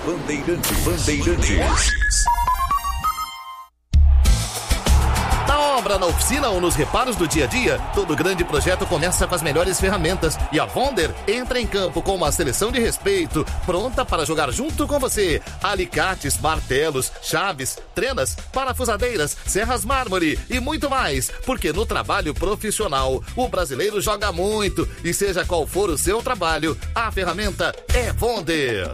Bandeirantes. Obra na oficina ou nos reparos do dia a dia, todo grande projeto começa com as melhores ferramentas e a Wonder entra em campo com uma seleção de respeito, pronta para jogar junto com você. Alicates, martelos, chaves, trenas, parafusadeiras, serras mármore e muito mais, porque no trabalho profissional o brasileiro joga muito e seja qual for o seu trabalho, a ferramenta é Wonder.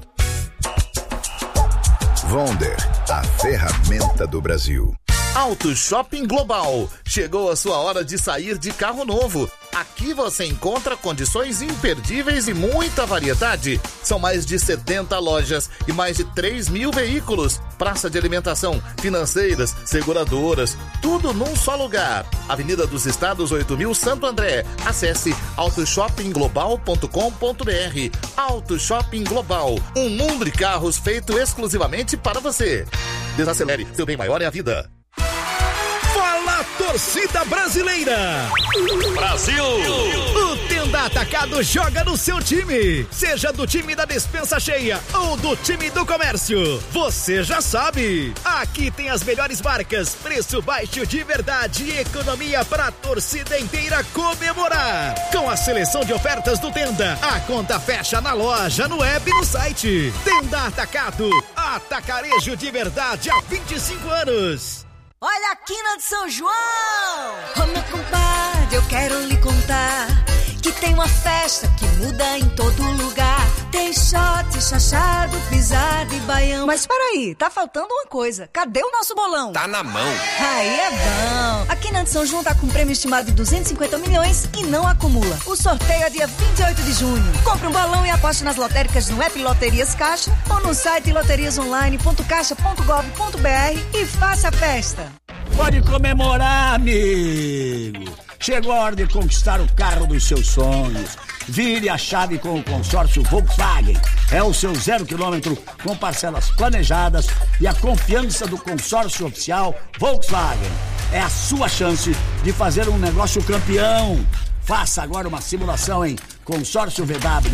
Wonder, a ferramenta do Brasil. Auto Shopping Global. Chegou a sua hora de sair de carro novo. Aqui você encontra condições imperdíveis e muita variedade. São mais de 70 lojas e mais de 3.000 veículos. Praça de alimentação, financeiras, seguradoras, tudo num só lugar. Avenida dos Estados 8.000 Santo André. Acesse autoshoppingglobal.com.br. Auto Shopping Global. Um mundo de carros feito exclusivamente para você. Desacelere, seu bem maior é a vida. Fala, torcida brasileira! Brasil! O Tenda Atacado joga no seu time. Seja do time da despensa cheia ou do time do comércio. Você já sabe. Aqui tem as melhores marcas, preço baixo de verdade e economia para a torcida inteira comemorar. Com a seleção de ofertas do Tenda, a conta fecha na loja, no app e no site. Tenda Atacado, atacarejo de verdade há 25 anos. Olha a quina de São João! Ô meu compadre, eu quero lhe contar que tem uma festa que muda em todo lugar. Tem shot, chachado, pisado e baião. Mas peraí, tá faltando uma coisa. Cadê o nosso bolão? Tá na mão. Aí é bom. A Quina de São João tá com um prêmio estimado de 250 milhões e não acumula. O sorteio é dia 28 de junho. Compre um bolão e aposte nas lotéricas no app Loterias Caixa ou no site loteriasonline.caixa.gov.br e faça a festa. Pode comemorar, amigo. Chegou a hora de conquistar o carro dos seus sonhos. Vire a chave com o consórcio Volkswagen. É o seu 0 km com parcelas planejadas e a confiança do consórcio oficial Volkswagen. É a sua chance de fazer um negócio campeão. Faça agora uma simulação em consórciovw.com.br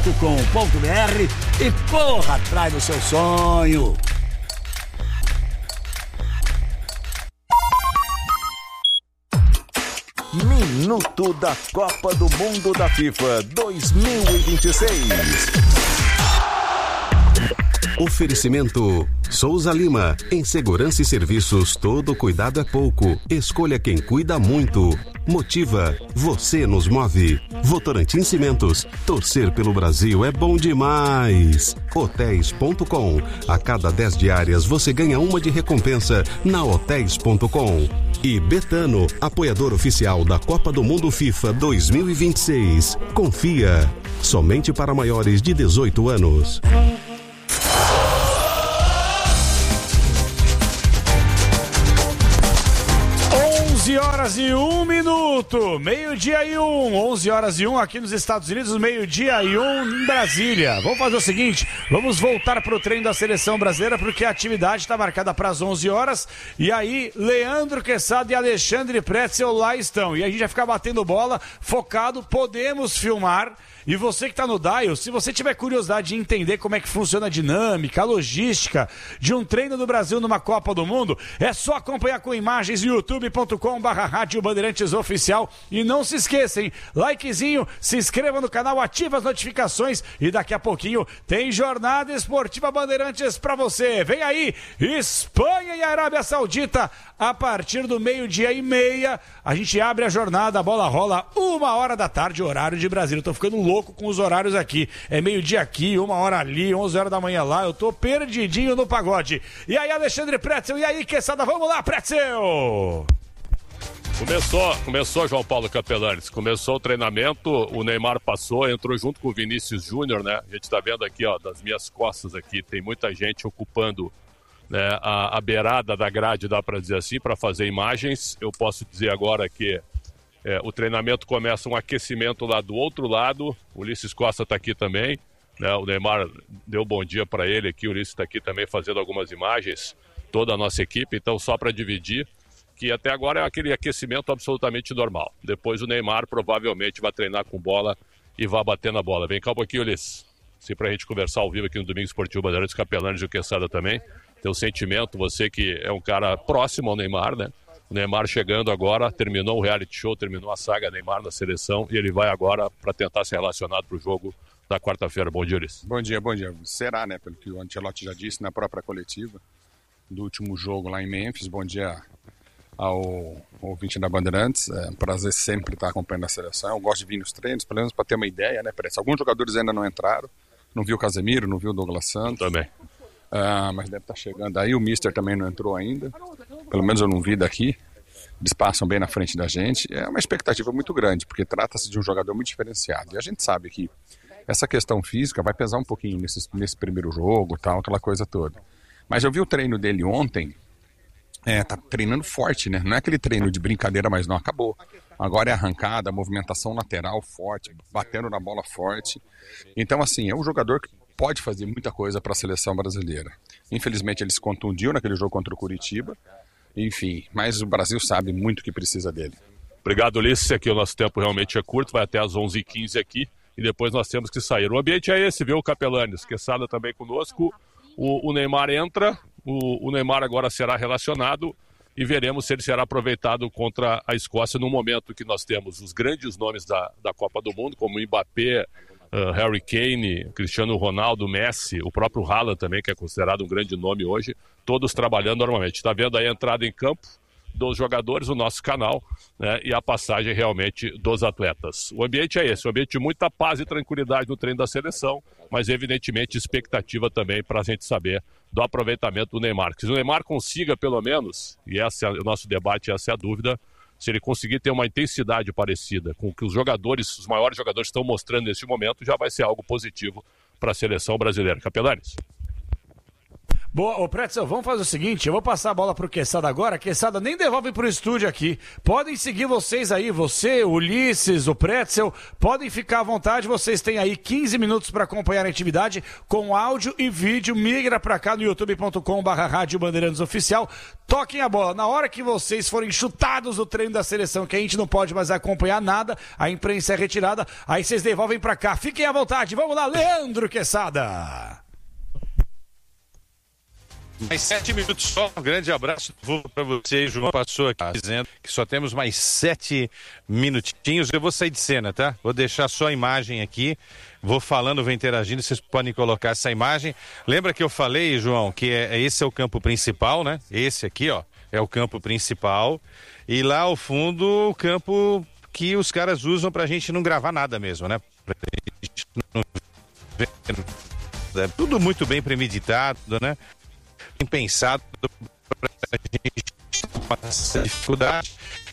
e corra atrás do seu sonho. Minuto da Copa do Mundo da FIFA 2026. Oferecimento Souza Lima. Em segurança e serviços, todo cuidado é pouco. Escolha quem cuida muito. Motiva. Você nos move. Votorantim Cimentos. Torcer pelo Brasil é bom demais. Hotéis.com. A cada 10 diárias você ganha uma de recompensa na Hotéis.com. E Betano, apoiador oficial da Copa do Mundo FIFA 2026. Confia. Somente para maiores de 18 anos. 11h01, meio-dia e 11h01 aqui nos Estados Unidos, meio-dia e 1 em Brasília. Vamos fazer o seguinte, vamos voltar para o treino da seleção brasileira, porque a atividade está marcada para as 11 horas, e aí Leandro Quesada e Alexandre Pretzel lá estão, e a gente vai ficar batendo bola, focado, podemos filmar. E você que está no Dial, se você tiver curiosidade de entender como é que funciona a dinâmica, a logística de um treino do Brasil numa Copa do Mundo, é só acompanhar com imagens youtube.com/Rádio Bandeirantes Oficial. E não se esqueçam, hein? Likezinho, se inscreva no canal, ativa as notificações e daqui a pouquinho tem Jornada Esportiva Bandeirantes para você. Vem aí, Espanha e Arábia Saudita, a partir do 12h30. A gente abre a jornada, a bola rola 1h, horário de Brasília. Eu tô ficando louco com os horários aqui. É meio-dia aqui, 1h ali, 11h da manhã lá. Eu tô perdidinho no pagode. E aí, Alexandre Pretzel, e aí, Quesada, vamos lá, Pretzel! Começou, João Paulo Capelanes, começou o treinamento, o Neymar passou, entrou junto com o Vinícius Júnior, né? A gente tá vendo aqui, ó, das minhas costas aqui, tem muita gente ocupando, né, a beirada da grade, dá para dizer assim, para fazer imagens. Eu posso dizer agora que o treinamento começa um aquecimento lá do outro lado. O Ulisses Costa está aqui também, né? O Neymar deu bom dia para ele aqui, o Ulisses está aqui também fazendo algumas imagens, toda a nossa equipe. Então, só para dividir, que até agora é aquele aquecimento absolutamente normal. Depois o Neymar provavelmente vai treinar com bola e vai bater na bola. Vem cá um pouquinho, Ulisses. se pra gente conversar ao vivo aqui no Domingo Esportivo Bandeirantes, Capelanes e o Quesada também. Teu sentimento, você que é um cara próximo ao Neymar, né? O Neymar chegando agora, terminou o reality show, terminou a saga Neymar na seleção e ele vai agora para tentar ser relacionado para o jogo da quarta-feira. Bom dia, Ulisses. Bom dia, bom dia. Será, né? Pelo que o Ancelotti já disse na própria coletiva do último jogo lá em Memphis. Bom dia ao ouvinte da Bandeirantes. É um prazer sempre estar acompanhando a seleção. Eu gosto de vir nos treinos, pelo menos para ter uma ideia, né? Parece alguns jogadores ainda não entraram. Não viu o Casemiro, não viu o Douglas Santos. Eu também. Mas deve estar chegando aí. O Mister também não entrou ainda. Pelo menos eu não vi daqui. Eles passam bem na frente da gente. É uma expectativa muito grande, porque trata-se de um jogador muito diferenciado. E a gente sabe que essa questão física vai pesar um pouquinho nesse primeiro jogo, tal, aquela coisa toda. Mas eu vi o treino dele ontem. Tá treinando forte, né? Não é aquele treino de brincadeira, mas não acabou. Agora é arrancada, movimentação lateral forte, batendo na bola forte. Então, assim, é um jogador que pode fazer muita coisa para a seleção brasileira. Infelizmente, ele se contundiu naquele jogo contra o Curitiba. Enfim, mas o Brasil sabe muito que precisa dele. Obrigado, Ulisses. Aqui o nosso tempo realmente é curto, vai até às 11h15 aqui e depois nós temos que sair. O ambiente é esse, viu, Capelanes? Quesada também conosco. O Neymar entra, o Neymar agora será relacionado e veremos se ele será aproveitado contra a Escócia no momento que nós temos os grandes nomes da Copa do Mundo, como Mbappé, Harry Kane, Cristiano Ronaldo, Messi, o próprio Haaland também, que é considerado um grande nome hoje, todos trabalhando normalmente. Está vendo aí a entrada em campo dos jogadores, o nosso canal, né, e a passagem realmente dos atletas. O ambiente é esse, um ambiente de muita paz e tranquilidade no treino da seleção, mas evidentemente expectativa também para a gente saber do aproveitamento do Neymar. Que se o Neymar consiga pelo menos, e esse é o nosso debate, essa é a dúvida, se ele conseguir ter uma intensidade parecida com o que os maiores jogadores estão mostrando nesse momento, já vai ser algo positivo para a seleção brasileira. Capelanes. Boa, ô Pretzel, vamos fazer o seguinte, eu vou passar a bola pro Quesada agora, Quesada nem devolve pro estúdio aqui, podem seguir vocês aí, você, o Ulisses, o Pretzel, podem ficar à vontade, vocês têm aí 15 minutos para acompanhar a atividade com áudio e vídeo, migra pra cá no youtube.com/Rádio Bandeirantes Oficial, toquem a bola, na hora que vocês forem chutados do treino da seleção, que a gente não pode mais acompanhar nada, a imprensa é retirada, aí vocês devolvem pra cá, fiquem à vontade, vamos lá, Leandro Quesada! Mais 7 minutos só, um grande abraço para você, João passou aqui dizendo que só temos mais 7 minutinhos, eu vou sair de cena, tá? Vou deixar só a imagem aqui, vou falando, vou interagindo, vocês podem colocar essa imagem. Lembra que eu falei, João, que esse é o campo principal, né? Esse aqui, ó, é o campo principal e lá ao fundo o campo que os caras usam pra gente não gravar nada mesmo, né? Pra gente não ver, é tudo muito bem premeditado, né? Pensado para a gente passar dificuldade.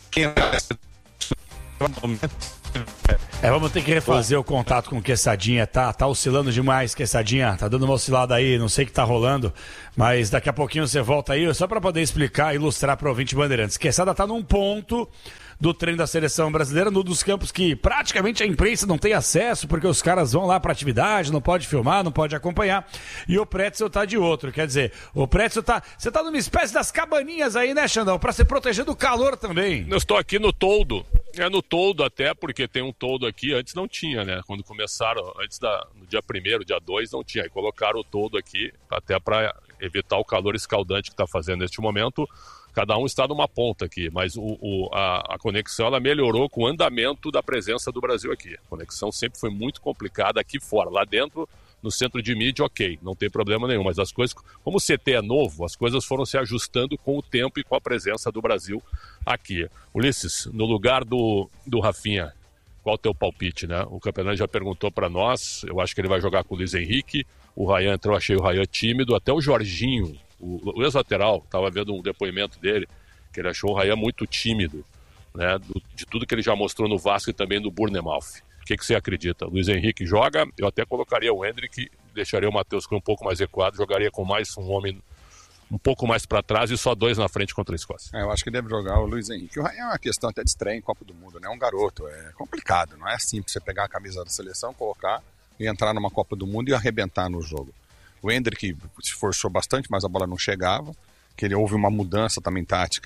Vamos ter que refazer o contato com o Quessadinha, tá oscilando demais, Quessadinha, tá dando uma oscilada aí, não sei o que tá rolando, mas daqui a pouquinho você volta aí, só para poder explicar e ilustrar para o ouvinte Bandeirantes. Quesada tá num ponto do treino da seleção brasileira, num dos campos que praticamente a imprensa não tem acesso, porque os caras vão lá pra atividade, não pode filmar, não pode acompanhar, e o Pretzel tá de outro, quer dizer, o Pretzel você tá numa espécie das cabaninhas aí, né, Xandão, pra se proteger do calor também. Eu estou aqui no toldo, no toldo até, porque tem um toldo aqui, antes não tinha, né, quando começaram, no dia 1º, dia 2 não tinha, aí colocaram o toldo aqui, até para evitar o calor escaldante que está fazendo neste momento. Cada um está numa ponta aqui, mas a conexão ela melhorou com o andamento da presença do Brasil aqui. A conexão sempre foi muito complicada aqui fora. Lá dentro, no centro de mídia, ok, não tem problema nenhum. Mas as coisas, como o CT é novo, as coisas foram se ajustando com o tempo e com a presença do Brasil aqui. Ulisses, no lugar do Rafinha, qual o teu palpite, né? O campeonato já perguntou para nós, eu acho que ele vai jogar com o Luiz Henrique. O Ryan entrou, achei o Ryan tímido, até o Jorginho, o ex-lateral, estava vendo um depoimento dele, que ele achou o Ryan muito tímido, né, de tudo que ele já mostrou no Vasco e também no Bournemouth. O que você acredita? Luiz Henrique joga, eu até colocaria o Hendrick, deixaria o Matheus um pouco mais recuado, jogaria com mais um homem um pouco mais para trás e só 2 na frente contra a Escócia. Eu acho que deve jogar o Luiz Henrique. O Ryan é uma questão até de estreia em Copa do Mundo, né? É um garoto, é complicado, não é simples você pegar a camisa da seleção, colocar e entrar numa Copa do Mundo e arrebentar no jogo. O Hendrick se esforçou bastante, mas a bola não chegava, que houve uma mudança também tática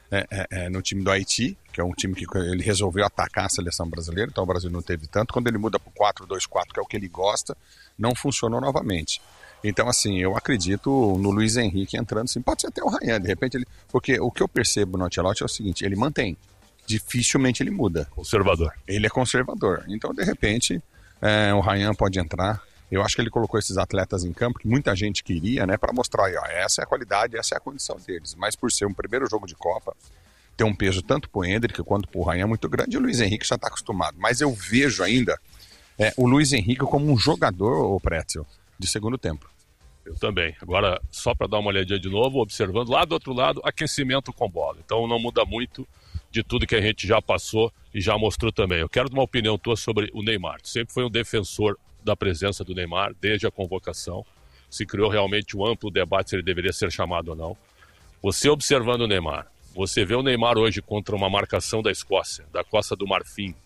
no time do Haiti, que é um time que ele resolveu atacar a seleção brasileira, então o Brasil não teve tanto. Quando ele muda para o 4-2-4, que é o que ele gosta, não funcionou novamente. Então, assim, eu acredito no Luiz Henrique entrando, sim. Pode ser até o Ryan, de repente ele... Porque o que eu percebo no Ancelotti é o seguinte, ele mantém. Dificilmente ele muda. Conservador. Ele é conservador. Então, de repente, o Ryan pode entrar. Eu acho que ele colocou esses atletas em campo, que muita gente queria, né? Para mostrar, ó, essa é a qualidade, essa é a condição deles. Mas por ser um primeiro jogo de Copa, tem um peso tanto pro Endrick quanto pro Ryan muito grande, e o Luiz Henrique já está acostumado. Mas eu vejo ainda o Luiz Henrique como um jogador, o Pretzel, de segundo tempo. Eu também. Agora, só para dar uma olhadinha de novo, observando lá do outro lado, aquecimento com bola. Então não muda muito de tudo que a gente já passou e já mostrou também. Eu quero uma opinião tua sobre o Neymar. Tu sempre foi um defensor da presença do Neymar, desde a convocação. Se criou realmente um amplo debate se ele deveria ser chamado ou não. Você observando o Neymar, você vê o Neymar hoje contra uma marcação da Escócia, da Costa do Marfim,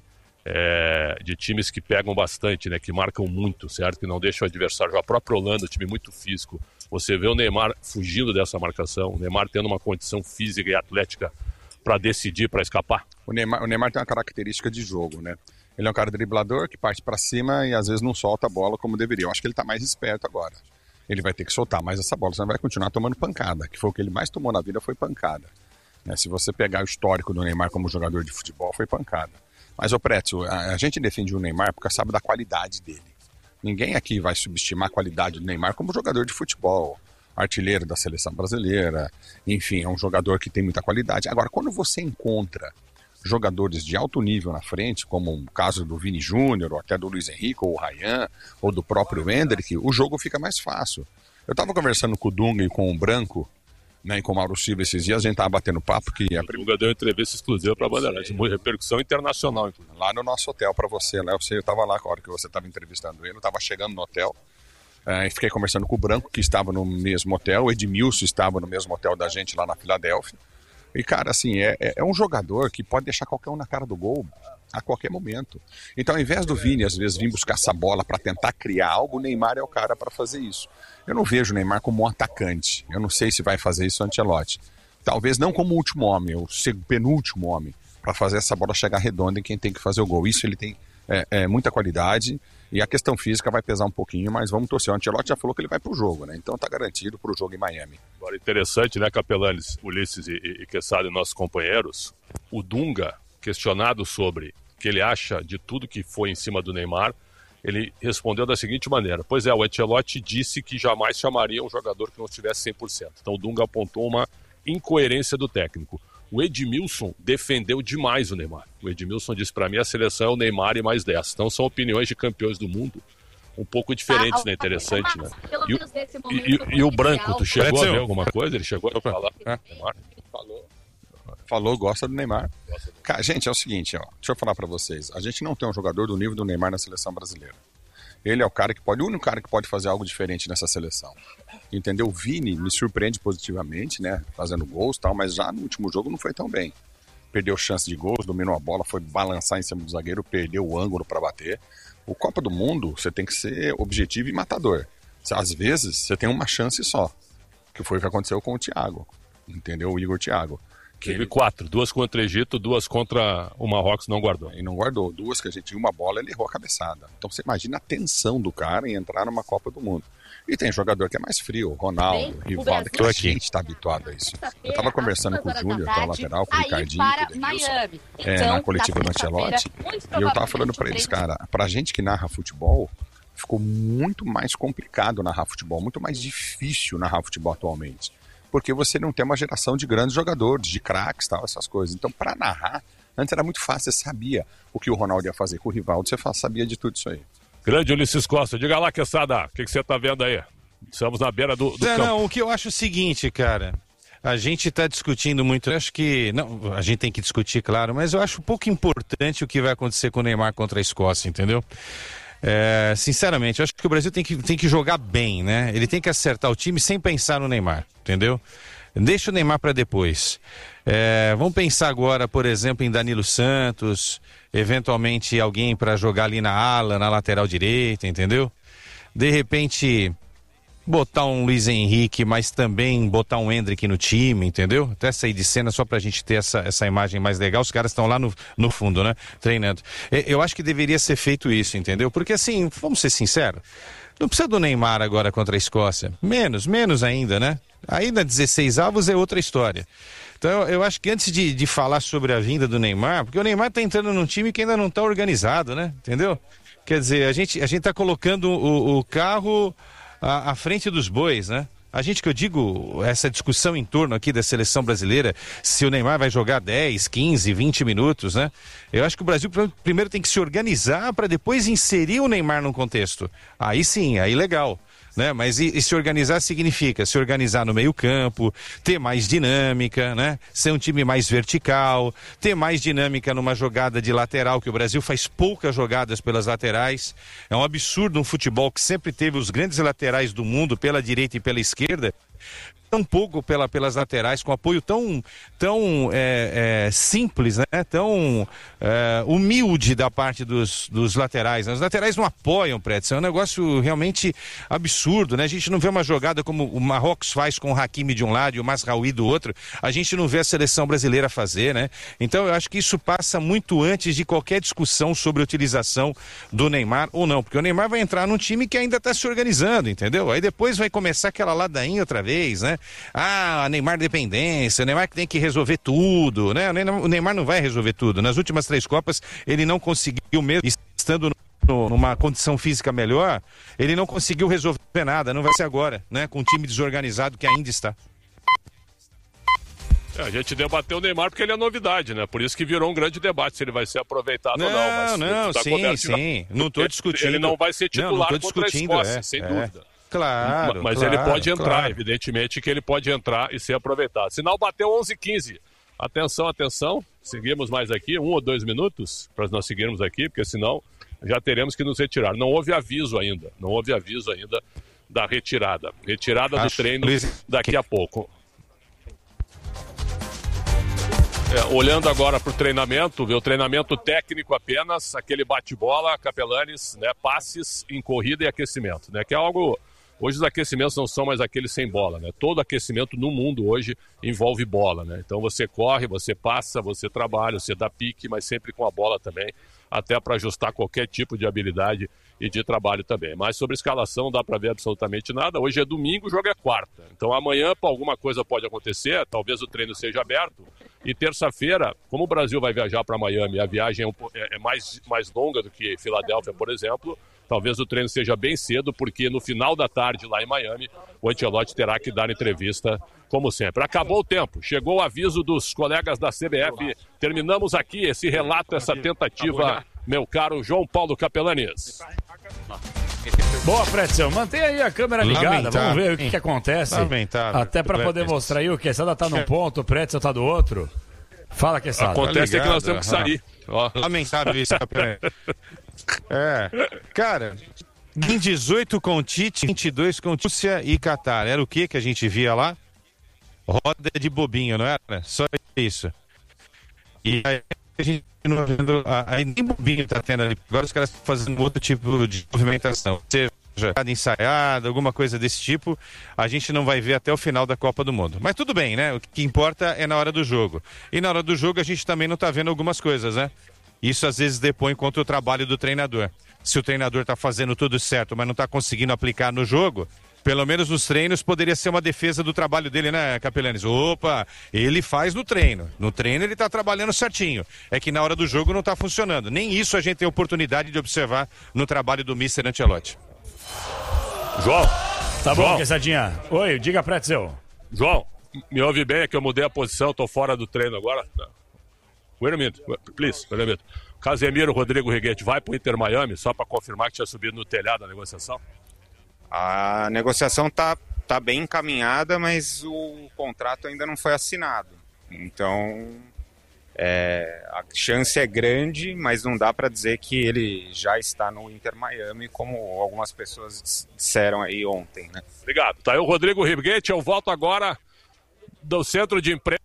de times que pegam bastante, né, que marcam muito, certo? Que não deixam o adversário. A própria Holanda, time muito físico. Você vê o Neymar fugindo dessa marcação, o Neymar tendo uma condição física e atlética para decidir, para escapar? O Neymar tem uma característica de jogo, né? Ele é um cara driblador que parte para cima e às vezes não solta a bola como deveria. Eu acho que ele está mais esperto agora. Ele vai ter que soltar mais essa bola, senão vai continuar tomando pancada, que foi o que ele mais tomou na vida, foi pancada. Se você pegar o histórico do Neymar como jogador de futebol, foi pancada. Mas, Pretzel, a gente defende o Neymar porque sabe da qualidade dele. Ninguém aqui vai subestimar a qualidade do Neymar como jogador de futebol, artilheiro da seleção brasileira, enfim, é um jogador que tem muita qualidade. Agora, quando você encontra jogadores de alto nível na frente, como o caso do Vini Júnior, ou até do Luiz Henrique, ou o Ryan, ou do próprio Endrick, o jogo fica mais fácil. Eu estava conversando com o Dunga e com o Branco, né, e com o Mauro Silva esses dias, a gente estava batendo papo que... O Dunga deu entrevista exclusiva para a Bandeirantes, repercussão internacional, inclusive. Lá no nosso hotel para você, né? Eu estava lá na hora que você estava entrevistando ele, eu estava chegando no hotel, e fiquei conversando com o Branco, que estava no mesmo hotel, o Edmilson estava no mesmo hotel da gente lá na Filadélfia. E, cara, assim, é um jogador que pode deixar qualquer um na cara do gol a qualquer momento. Então, ao invés do Vini, às vezes, vir buscar essa bola para tentar criar algo, o Neymar é o cara para fazer isso. Eu não vejo o Neymar como um atacante. Eu não sei se vai fazer isso o Ancelotti. Talvez não como o último homem, o penúltimo homem, para fazer essa bola chegar redonda em quem tem que fazer o gol. Isso ele tem muita qualidade. E a questão física vai pesar um pouquinho, mas vamos torcer. O Ancelotti já falou que ele vai pro jogo, né? Então tá garantido pro jogo em Miami. Agora, interessante, né, Capelanes, Ulisses e Quesada e nossos companheiros, o Dunga, questionado sobre o que ele acha de tudo que foi em cima do Neymar, ele respondeu da seguinte maneira: pois é, o Ancelotti disse que jamais chamaria um jogador que não estivesse 100%. Então o Dunga apontou uma incoerência do técnico. O Edmilson defendeu demais o Neymar. O Edmilson disse para mim, a seleção é o Neymar e mais 10. Então são opiniões de campeões do mundo um pouco diferentes, né? Interessante, né? E o Branco, tu chegou a ver alguma coisa? Ele chegou a falar pro Neymar? Falou, gosta do Neymar. Gente, é o seguinte, ó, deixa eu falar para vocês. A gente não tem um jogador do nível do Neymar na seleção brasileira. Ele é o cara que pode, o único cara que pode fazer algo diferente nessa seleção. Entendeu? O Vini me surpreende positivamente, né? Fazendo gols e tal, mas já no último jogo não foi tão bem. Perdeu chance de gols, dominou a bola, foi balançar em cima do zagueiro, perdeu o ângulo para bater. O Copa do Mundo, você tem que ser objetivo e matador. Às vezes, você tem uma chance só. Que foi o que aconteceu com o Thiago. Entendeu? O Igor Thiago. Teve 4, 2 contra o Egito, 2 contra o Marrocos, não guardou. E não guardou, 2 que a gente tinha uma bola, ele errou a cabeçada. Então você imagina a tensão do cara em entrar numa Copa do Mundo. E tem jogador que é mais frio, Ronaldo, Rivaldo, que a gente está habituado a isso. Eu estava conversando com o Júnior, que é o lateral, com o Ricardinho, na coletiva do Ancelotti, e eu estava falando para eles, cara, pra gente que narra futebol, ficou muito mais complicado narrar futebol, muito mais difícil narrar futebol atualmente. Porque você não tem uma geração de grandes jogadores, de craques, tal, essas coisas. Então, para narrar, antes era muito fácil, você sabia o que o Ronaldo ia fazer com o Rivaldo, você sabia de tudo isso aí. Grande Ulisses Costa, diga lá, Quesada, o que você tá vendo aí? Estamos na beira do campo. Não, o que eu acho é o seguinte, cara, a gente está discutindo muito, eu acho que, não, a gente tem que discutir, claro, mas eu acho um pouco importante o que vai acontecer com o Neymar contra a Escócia, entendeu? Sinceramente, eu acho que o Brasil tem que jogar bem, né? Ele tem que acertar o time sem pensar no Neymar, entendeu? Deixa o Neymar para depois. Vamos pensar agora, por exemplo, em Danilo Santos, eventualmente alguém para jogar ali na ala, na lateral direita, entendeu? De repente, botar um Luiz Henrique, mas também botar um Endrick no time, entendeu? Até sair de cena só pra gente ter essa imagem mais legal. Os caras estão lá no fundo, né? Treinando. Eu acho que deveria ser feito isso, entendeu? Porque assim, vamos ser sinceros, não precisa do Neymar agora contra a Escócia. Menos ainda, né? Ainda 16 avos é outra história. Então eu acho que antes de falar sobre a vinda do Neymar, porque o Neymar tá entrando num time que ainda não tá organizado, né? Entendeu? Quer dizer, a gente tá colocando o carro à frente dos bois, né? A gente, que eu digo, essa discussão em torno aqui da seleção brasileira, se o Neymar vai jogar 10, 15, 20 minutos, né? Eu acho que o Brasil primeiro tem que se organizar para depois inserir o Neymar num contexto. Aí sim, aí legal. Né? Mas e se organizar significa se organizar no meio-campo, ter mais dinâmica, né? Ser um time mais vertical, ter mais dinâmica numa jogada de lateral, que o Brasil faz poucas jogadas pelas laterais. É um absurdo um futebol que sempre teve os grandes laterais do mundo pela direita e pela esquerda, tão pouco pelas laterais, com apoio tão simples, né? Tão humilde da parte dos laterais. Os laterais não apoiam, Pretzel, é um negócio realmente absurdo, né? A gente não vê uma jogada como o Marrocos faz com o Hakimi de um lado e o Mazraoui do outro, a gente não vê a seleção brasileira fazer, né? Então eu acho que isso passa muito antes de qualquer discussão sobre a utilização do Neymar ou não, porque o Neymar vai entrar num time que ainda está se organizando, entendeu? Aí depois vai começar aquela ladainha outra vez, né? A Neymar dependência, o Neymar que tem que resolver tudo, né? O Neymar não vai resolver tudo. Nas últimas 3 Copas, ele não conseguiu, mesmo estando numa condição física melhor, ele não conseguiu resolver nada, não vai ser agora, né? Com um time desorganizado que ainda está. A gente debateu o Neymar porque ele é novidade, né? Por isso que virou um grande debate se ele vai ser aproveitado ou não. Mas sim. Não estou discutindo. Ele não vai ser titular contra a Escócia, sem dúvida. Claro. Mas ele pode entrar, evidentemente que ele pode entrar e ser aproveitado. Sinal bateu 11h15. Atenção. Seguimos mais aqui, 1 ou 2 minutos para nós seguirmos aqui, porque senão já teremos que nos retirar. Não houve aviso ainda da retirada. Retirada do treino daqui a pouco. Olhando agora para o treinamento, o treinamento técnico apenas, aquele bate-bola, Capelanes, né, passes em corrida e aquecimento, né, que é algo... Hoje os aquecimentos não são mais aqueles sem bola, né? Todo aquecimento no mundo hoje envolve bola, né? Então você corre, você passa, você trabalha, você dá pique, mas sempre com a bola também, até para ajustar qualquer tipo de habilidade e de trabalho também. Mas sobre escalação não dá para ver absolutamente nada. Hoje é domingo, o jogo é quarta. Então amanhã alguma coisa pode acontecer, talvez o treino seja aberto. E terça-feira, como o Brasil vai viajar para Miami, a viagem é mais longa do que Filadélfia, por exemplo, talvez o treino seja bem cedo, porque no final da tarde lá em Miami, o Ancelotti terá que dar entrevista, como sempre. Acabou o tempo, chegou o aviso dos colegas da CBF. Terminamos aqui esse relato, essa tentativa, meu caro João Paulo Capelanes. Boa, Pretzel, mantenha aí a câmera ligada, vamos ver o que acontece. Até para poder mostrar aí, o Quesada tá num ponto, o Pretzel tá do outro. Fala, Quesada. Acontece que nós temos que sair. Lamentável isso, cara, em 18 com Tite, 22 com Rússia e Catar. Era o que a gente via lá? Roda de bobinho, não era? Só isso. E aí a gente não vendo, aí nem bobinho tá tendo ali. Agora os caras estão fazendo outro tipo de movimentação. Seja ensaiada, alguma coisa desse tipo, a gente não vai ver até o final da Copa do Mundo. Mas tudo bem, né? O que importa é na hora do jogo. E na hora do jogo a gente também não tá vendo algumas coisas, né? Isso às vezes depõe contra o trabalho do treinador. Se o treinador tá fazendo tudo certo, mas não tá conseguindo aplicar no jogo, pelo menos nos treinos poderia ser uma defesa do trabalho dele, né, Capelanes? Opa, ele faz no treino. No treino ele tá trabalhando certinho. É que na hora do jogo não tá funcionando. Nem isso a gente tem oportunidade de observar no trabalho do Mr. Ancelotti. João. Tá bom, Quesadinha. Oi, diga, Pretzel. João, me ouve bem, é que eu mudei a posição, tô fora do treino agora. Wait a minute, please, wait a minute. Casemiro, Rodrigo Righetti, vai pro Inter Miami, só para confirmar que tinha subido no telhado a negociação? A negociação tá bem encaminhada, mas o contrato ainda não foi assinado. Então, a chance é grande, mas não dá para dizer que ele já está no Inter Miami, como algumas pessoas disseram aí ontem, né? Obrigado. Tá aí o Rodrigo Righetti, eu volto agora do Centro de Emprego.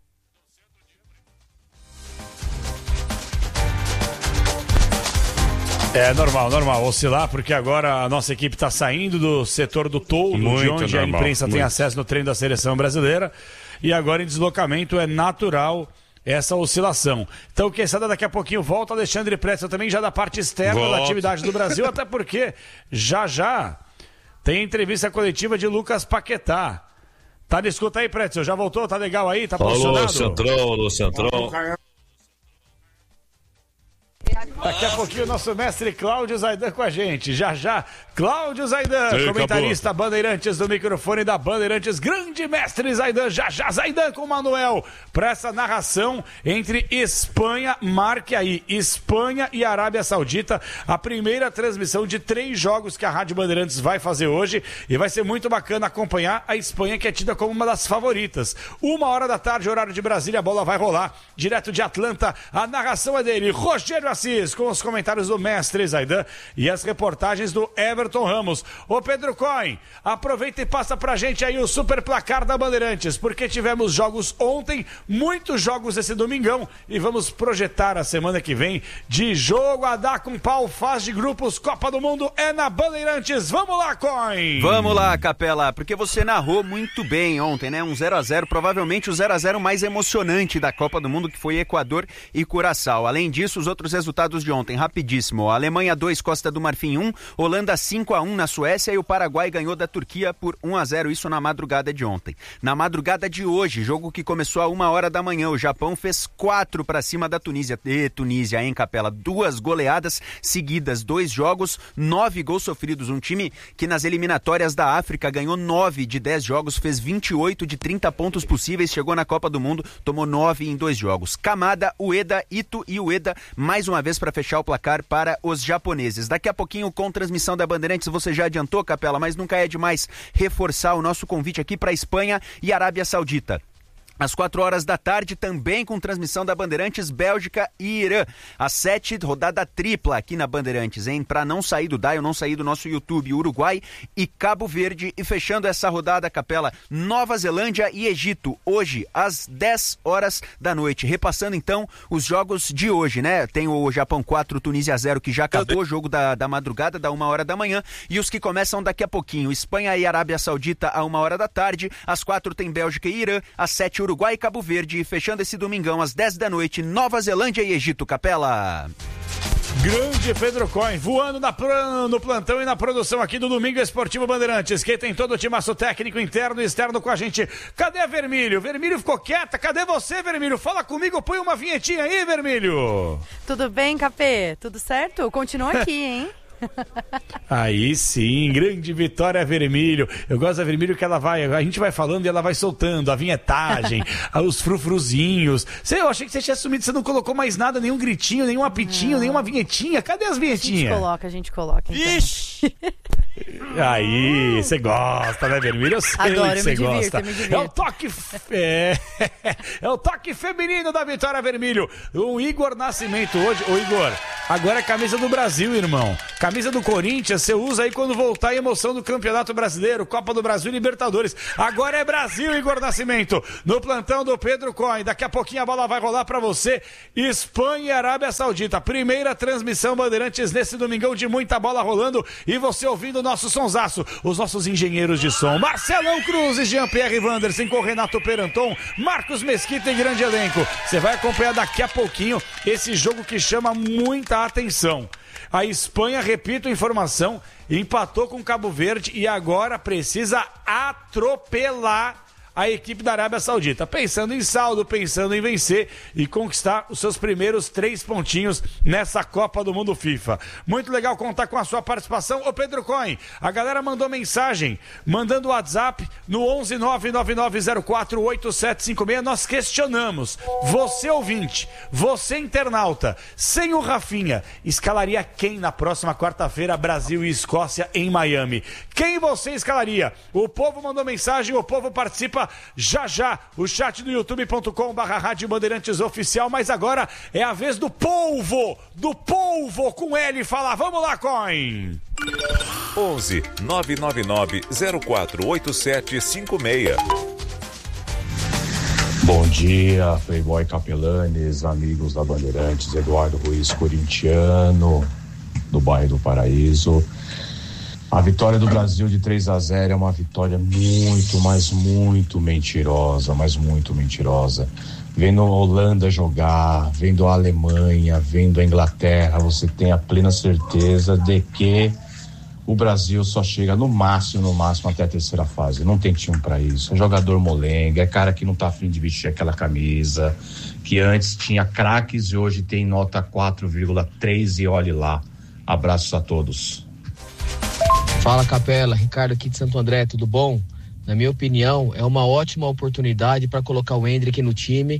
É normal oscilar, porque agora a nossa equipe está saindo do setor do toldo, de onde a imprensa tem acesso no treino da seleção brasileira, e agora em deslocamento é natural essa oscilação. Então, quem sabe daqui a pouquinho volta Alexandre Pretzel também já da parte externa da atividade do Brasil, até porque já tem entrevista coletiva de Lucas Paquetá. Tá de escuta aí, Pretzel? Já voltou? Tá legal aí? Tá posicionado? Alô, Centrão. Daqui a pouquinho o nosso mestre Cláudio Zaidan com a gente. Já, Cláudio Zaidan, comentarista Bandeirantes do microfone da Bandeirantes. Grande mestre Zaidan, já Zaidan com o Manuel. Para essa narração entre Espanha, marque aí, Espanha e Arábia Saudita. A primeira transmissão de 3 jogos que a Rádio Bandeirantes vai fazer hoje. E vai ser muito bacana acompanhar a Espanha, que é tida como uma das favoritas. 1h da tarde, horário de Brasília, a bola vai rolar. Direto de Atlanta, a narração é dele, Rogério Assis, com os comentários do mestre Zaidan e as reportagens do Everton Ramos. Ô Pedro Coin, aproveita e passa pra gente aí o super placar da Bandeirantes, porque tivemos jogos ontem, muitos jogos esse domingão, e vamos projetar a semana que vem de jogo a dar com pau, fase de grupos, Copa do Mundo é na Bandeirantes. Vamos lá, Coin! Vamos lá, Capela, porque você narrou muito bem ontem, né? Um 0x0, provavelmente o 0x0 mais emocionante da Copa do Mundo, que foi Equador e Curaçao. Além disso, os outros resultados de ontem, rapidíssimo. Alemanha 2, Costa do Marfim 1, Holanda 5-1 na Suécia e o Paraguai ganhou da Turquia por 1-0, isso na madrugada de ontem. Na madrugada de hoje, jogo que começou a 1h da manhã, o Japão fez 4 para cima da Tunísia. Tunísia, hein, Capela? 2 goleadas seguidas, 2 jogos, 9 gols sofridos. Um time que nas eliminatórias da África ganhou 9 de 10 jogos, fez 28 de 30 pontos possíveis, chegou na Copa do Mundo, tomou 9 em 2 jogos. Kamada, Ueda, Ito e Ueda, mais uma vez para fechar o placar para os japoneses. Daqui a pouquinho, com transmissão da Bandeirantes, você já adiantou, Capela, mas nunca é demais reforçar o nosso convite aqui para Espanha e Arábia Saudita. Às 4h da tarde, também com transmissão da Bandeirantes, Bélgica e Irã. Às 7, rodada tripla aqui na Bandeirantes, hein? Pra não sair do dial, não sair do nosso YouTube, Uruguai e Cabo Verde. E fechando essa rodada, Capela, Nova Zelândia e Egito, hoje, às 10h da noite. Repassando, então, os jogos de hoje, né? Tem o Japão 4, Tunísia 0, que já acabou, o jogo da madrugada, da 1h da manhã. E os que começam daqui a pouquinho, Espanha e Arábia Saudita, à 1h da tarde. Às 4 tem Bélgica e Irã. Às 7, Uruguai e Cabo Verde, fechando esse domingão às 10 da noite, Nova Zelândia e Egito, Capela. Grande Pedro Coin, voando no plantão e na produção aqui do Domingo Esportivo Bandeirantes, que tem todo o timaço técnico interno e externo com a gente. Cadê a Vermílio? Vermílio ficou quieta, cadê você, Vermílio? Fala comigo, põe uma vinhetinha aí, Vermílio. Tudo bem, Capê? Tudo certo? Continua aqui, hein? Aí sim, grande Vitória Vermílio. Eu gosto da Vermílio que ela vai, a gente vai falando e ela vai soltando a vinhetagem, os frufruzinhos. Eu achei que você tinha sumido, você não colocou mais nada, nenhum gritinho, nenhum apitinho, nenhuma vinhetinha. Cadê as vinhetinhas? A gente coloca. Então. Ixi! Aí, você gosta, né, Vermílio? Eu sei que você gosta. É o toque é o toque feminino da Vitória Vermílio. O Igor Nascimento hoje, ô Igor, agora é camisa do Brasil, irmão. Camisa do Corinthians, você usa aí quando voltar a emoção do Campeonato Brasileiro, Copa do Brasil e Libertadores. Agora é Brasil, Igor Nascimento, no plantão do Pedro Coin. Daqui a pouquinho a bola vai rolar pra você. Espanha e Arábia Saudita, primeira transmissão Bandeirantes nesse domingão de muita bola rolando e você ouvindo o nosso sonsaço, os nossos engenheiros de som, Marcelão Cruz, Jean-Pierre Wanderson, com Renato Peranton, Marcos Mesquita e grande elenco. Você vai acompanhar daqui a pouquinho esse jogo que chama muita atenção. A Espanha, repito a informação, empatou com Cabo Verde e agora precisa atropelar a equipe da Arábia Saudita, pensando em saldo, pensando em vencer e conquistar os seus primeiros 3 pontinhos nessa Copa do Mundo FIFA. Muito legal contar com a sua participação. Ô Pedro Coin, a galera mandou mensagem, mandando WhatsApp no 11999048756. Nós questionamos, você ouvinte, você internauta, sem o Rafinha, escalaria quem na próxima quarta-feira, Brasil e Escócia em Miami? Quem você escalaria? O povo mandou mensagem, o povo participa já, o chat do youtube.com/Rádio Bandeirantes Oficial, mas agora é a vez do polvo com ele falar. Vamos lá, Coin! 11 999 048756. Bom dia, Playboy Capelanes, amigos da Bandeirantes, Eduardo Ruiz, corintiano. do bairro do Paraíso. A vitória do Brasil de 3-0 é uma vitória muito, mas muito mentirosa, Vendo a Holanda jogar, vendo a Alemanha, vendo a Inglaterra, você tem a plena certeza de que o Brasil só chega no máximo até a terceira fase. Não tem time para isso. É jogador molenga, é cara que não tá afim de vestir aquela camisa, que antes tinha craques e hoje tem nota 4,3 e olhe lá. Abraços a todos. Fala, Capela, Ricardo aqui de Santo André, tudo bom? Na minha opinião, é uma ótima oportunidade para colocar o Endrick no time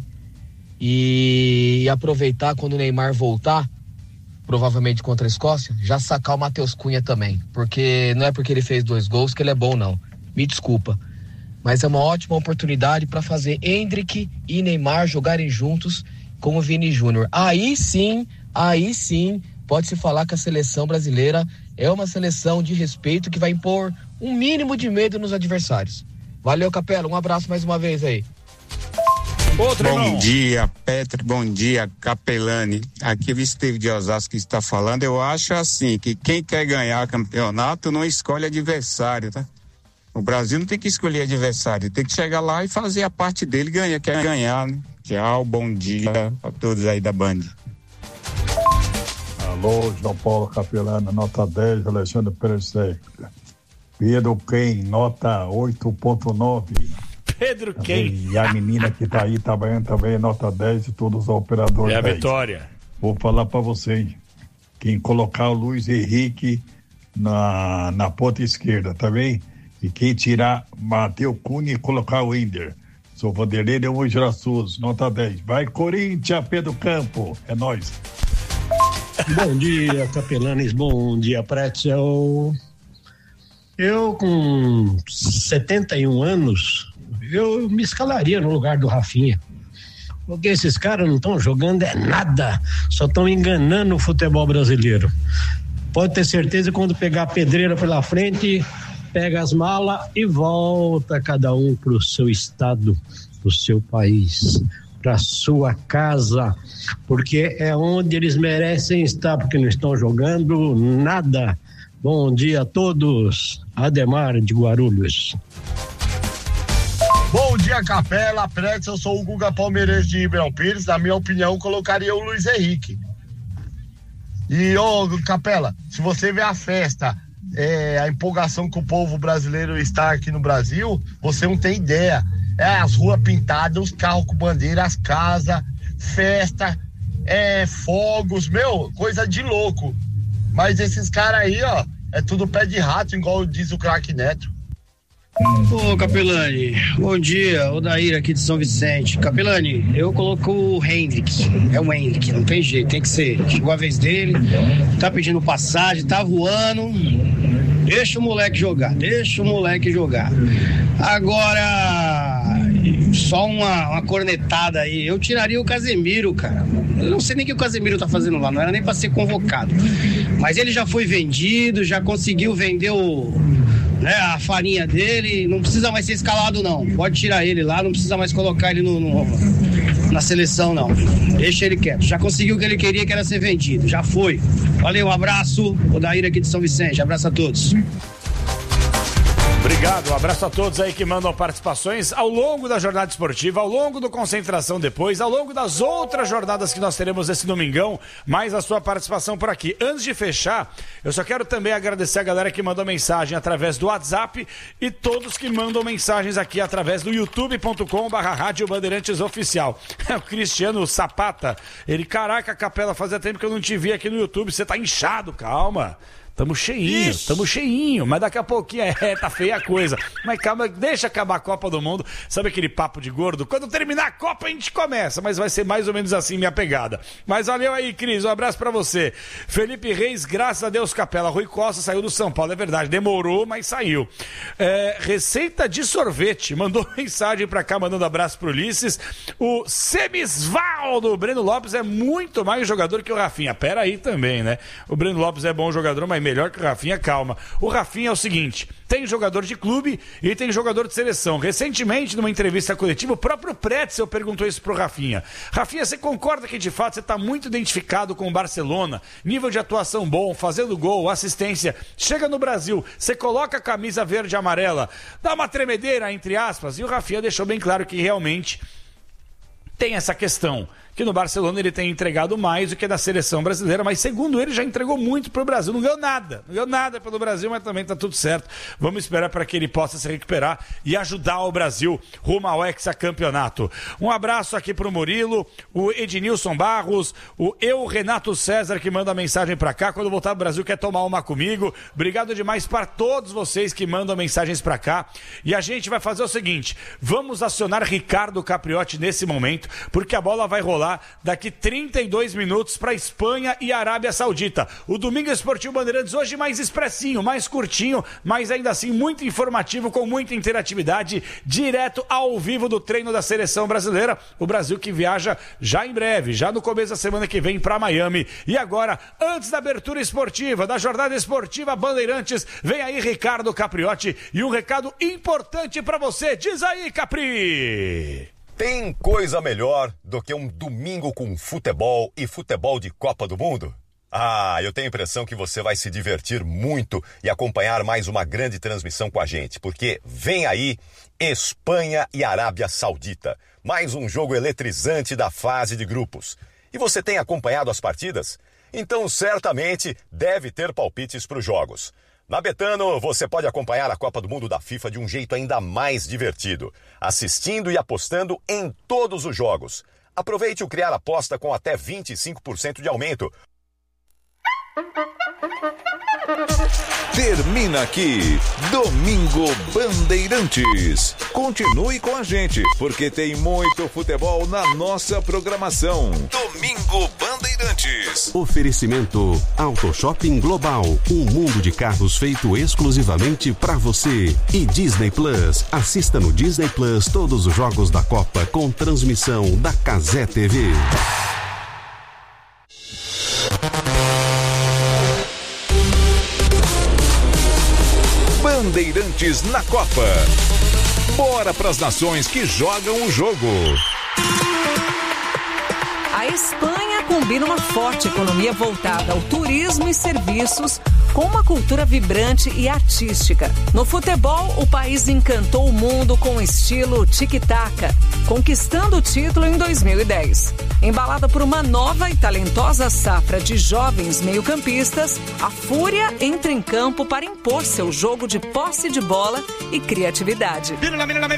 e aproveitar quando o Neymar voltar, provavelmente contra a Escócia, já sacar o Matheus Cunha também, porque não é porque ele fez 2 gols que ele é bom, não. Me desculpa. Mas é uma ótima oportunidade para fazer Endrick e Neymar jogarem juntos com o Vini Júnior. Aí sim, pode-se falar que a seleção brasileira é uma seleção de respeito que vai impor um mínimo de medo nos adversários. Valeu, Capela, um abraço mais uma vez aí. Bom dia, Petri, bom dia, Capelani. Aqui o Steve de Osasco que está falando. Eu acho assim, que quem quer ganhar campeonato não escolhe adversário, tá? O Brasil não tem que escolher adversário, tem que chegar lá e fazer a parte dele, quer ganhar, né? Tchau, bom dia a todos aí da Band. Alô, João Paulo Capelano, nota 10, Alexandre Pérez. Pedro Quem, nota 8.9. Pedro Quem. E a menina que tá aí trabalhando também, nota 10, e todos os operadores. É a 10. Vitória. Vou falar pra vocês, quem colocar o Luiz Henrique na ponta esquerda, tá bem? E quem tirar Matheus Cunha e colocar o Ender. Sou Vanderlei de Mogi Açúcar, nota 10. Vai, Corinthians, Pedro Campo, é nóis. Bom dia, Capelanes, bom dia, Pretzel. Eu, com 71 anos, eu me escalaria no lugar do Rafinha. Porque esses caras não estão jogando nada, só estão enganando o futebol brasileiro. Pode ter certeza que quando pegar a pedreira pela frente, pega as malas e volta cada um pro seu estado, pro seu país, pra sua casa, porque é onde eles merecem estar, porque não estão jogando nada. Bom dia a todos. Ademar de Guarulhos. Bom dia, Capela, Pretz, eu sou o Guga Palmeirense de Ribeirão Pires. Na minha opinião, colocaria o Luiz Henrique. E, Capela, se você vê a festa, a empolgação que o povo brasileiro está aqui no Brasil, você não tem ideia. As ruas pintadas, os carros com bandeira, as casas, festa, fogos, coisa de louco. Mas esses caras aí, é tudo pé de rato, igual diz o craque Neto. Ô, Capelani, bom dia, Odair aqui de São Vicente. Capelani, eu coloco o Hendrick, é o Hendrick, não tem jeito, tem que ser. Chegou a vez dele, tá pedindo passagem, tá voando, deixa o moleque jogar. Agora, só uma cornetada aí, eu tiraria o Casemiro, cara. Eu não sei nem o que o Casemiro tá fazendo lá, não era nem pra ser convocado. Mas ele já foi vendido, já conseguiu vender a farinha dele, não precisa mais ser escalado não, pode tirar ele lá, não precisa mais colocar ele na seleção não, deixa ele quieto, já conseguiu o que ele queria, que era ser vendido, já foi. Valeu, um abraço, Odair aqui de São Vicente, abraço a todos. Obrigado, um abraço a todos aí que mandam participações ao longo da jornada esportiva, ao longo do Concentração depois, ao longo das outras jornadas que nós teremos esse domingão, mais a sua participação por aqui. Antes de fechar, eu só quero também agradecer a galera que mandou mensagem através do WhatsApp e todos que mandam mensagens aqui através do youtube.com/Rádio Bandeirantes Oficial. O Cristiano Sapata, ele, caraca, Capela, fazia tempo que eu não te vi aqui no YouTube, você tá inchado, calma. Tamo cheinho, mas daqui a pouquinho tá feia a coisa. Mas calma, deixa acabar a Copa do Mundo. Sabe aquele papo de gordo? Quando terminar a Copa a gente começa, mas vai ser mais ou menos assim minha pegada. Mas valeu aí, Cris, um abraço pra você. Felipe Reis, graças a Deus, Capela. Rui Costa saiu do São Paulo, é verdade, demorou, mas saiu. Receita de sorvete, mandou mensagem pra cá, mandando abraço pro Ulisses. O Semisvaldo, o Breno Lopes é muito mais jogador que o Rafinha. Pera aí também, né? O Breno Lopes é bom jogador, mas melhor que o Rafinha, calma. O Rafinha é o seguinte, tem jogador de clube e tem jogador de seleção. Recentemente, numa entrevista coletiva, o próprio Pretzel perguntou isso pro Rafinha. Rafinha, você concorda que de fato você está muito identificado com o Barcelona? Nível de atuação bom, fazendo gol, assistência. Chega no Brasil, você coloca a camisa verde e amarela, dá uma tremedeira, entre aspas, e o Rafinha deixou bem claro que realmente tem essa questão, que no Barcelona ele tem entregado mais do que na seleção brasileira, mas segundo ele já entregou muito pro Brasil, não ganhou nada pelo Brasil, mas também tá tudo certo. Vamos esperar para que ele possa se recuperar e ajudar o Brasil rumo ao hexacampeonato. Um abraço aqui pro Murilo, o Ednilson Barros, o Renato César que manda mensagem para cá, quando voltar pro Brasil quer tomar uma comigo. Obrigado demais para todos vocês que mandam mensagens para cá, e a gente vai fazer o seguinte, vamos acionar Ricardo Capriotti nesse momento, porque a bola vai rolar daqui 32 minutos para Espanha e Arábia Saudita. O Domingo Esportivo Bandeirantes hoje mais expressinho, mais curtinho, mas ainda assim muito informativo, com muita interatividade, direto ao vivo do treino da seleção brasileira. O Brasil que viaja já em breve, já no começo da semana que vem para Miami. E agora, antes da abertura esportiva, da jornada esportiva Bandeirantes, vem aí Ricardo Capriotti e um recado importante para você. Diz aí, Capri! Tem coisa melhor do que um domingo com futebol e futebol de Copa do Mundo? Ah, eu tenho a impressão que você vai se divertir muito e acompanhar mais uma grande transmissão com a gente, porque vem aí Espanha e Arábia Saudita. Mais um jogo eletrizante da fase de grupos. E você tem acompanhado as partidas? Então certamente deve ter palpites para os jogos. Na Betano, você pode acompanhar a Copa do Mundo da FIFA de um jeito ainda mais divertido, assistindo e apostando em todos os jogos. Aproveite o Criar Aposta com até 25% de aumento. Termina aqui, Domingo Bandeirantes. Continue com a gente, porque tem muito futebol na nossa programação. Domingo Bandeirantes. Oferecimento Auto Shopping Global, um mundo de carros feito exclusivamente para você. E Disney Plus, assista no Disney Plus todos os jogos da Copa com transmissão da Cazé TV. Bandeirantes na Copa. Bora pras nações que jogam o jogo. A Espanha combina uma forte economia voltada ao turismo e serviços com uma cultura vibrante e artística. No futebol, o país encantou o mundo com o estilo tic-tac, conquistando o título em 2010. Embalada por uma nova e talentosa safra de jovens meio-campistas, a Fúria entra em campo para impor seu jogo de posse de bola e criatividade.